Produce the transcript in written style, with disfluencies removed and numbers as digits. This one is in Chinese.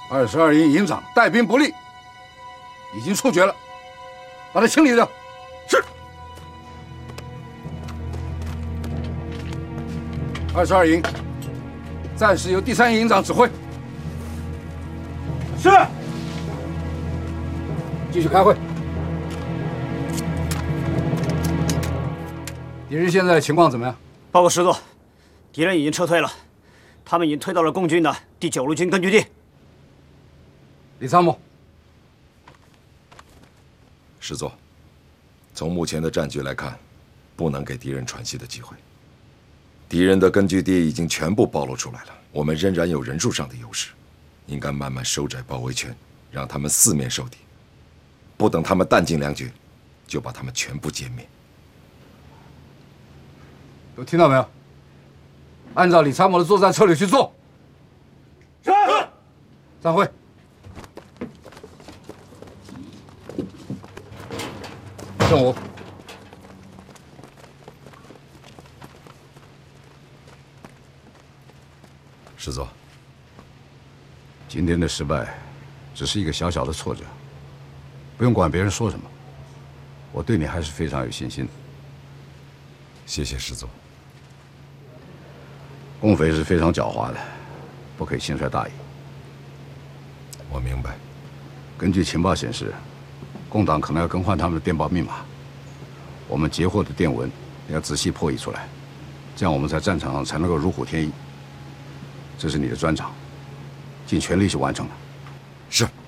22营营长带兵不力，已经处决了，把他清理掉。 是。 22营暂时由第3营营长指挥。 是。 继续开会。敌人现在情况怎么样？ 报告师座，敌人已经撤退了，他们已经退到了共军的第9路军根据地。 李参谋， 师座，从目前的战局来看，不能给敌人喘息的机会。敌人的根据地已经全部暴露出来了，我们仍然有人数上的优势，应该慢慢收窄包围圈，让他们四面受敌，不等他们弹尽粮绝，就把他们全部歼灭。 都听到没有？按照李参谋的作战策略去做。 是。 散会。正午。 师座， 今天的失败只是一个小小的挫折，不用管别人说什么，我对你还是非常有信心的。 谢谢师座。 共匪是非常狡猾的，不可以轻率大意。 我明白。 根据情报显示，共党可能要更换他们的电报密码，我们截获的电文要仔细破译出来，这样我们在战场上才能够如虎添翼。这是你的专长，尽全力去完成它。 是。